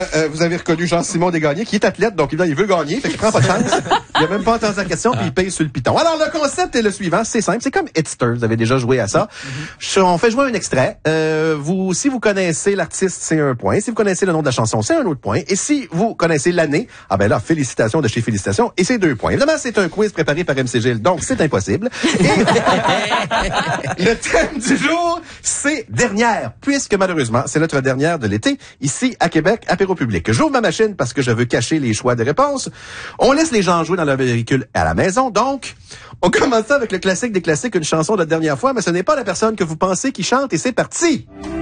Vous avez reconnu Jean-Simon Desgagnés, qui est athlète, donc évidemment, il veut gagner, fait qu'il prend pas de chance. Il a même pas entendu la question, puis il paye sur le piton. Alors, le concept est le suivant, c'est simple, c'est comme Hitster, vous avez déjà joué à ça. On fait jouer un extrait. Si vous connaissez l'artiste, c'est un point. Si vous connaissez le nom de la chanson, c'est un autre point. Et si vous connaissez l'année, ah ben là, félicitations de chez Félicitations, et c'est 2 points. Évidemment, c'est un quiz préparé par MC Gilles, donc c'est impossible. Et le thème du jour, c'est dernière, puisque malheureusement, c'est notre dernière de l'été, ici à Québec, apéro public. J'ouvre ma machine parce que je veux cacher les choix de réponses. On laisse les gens jouer dans leur véhicule à la maison, donc on commence ça avec le classique des classiques, une chanson de la dernière fois, mais ce n'est pas la personne que vous pensez qui chante, et c'est parti!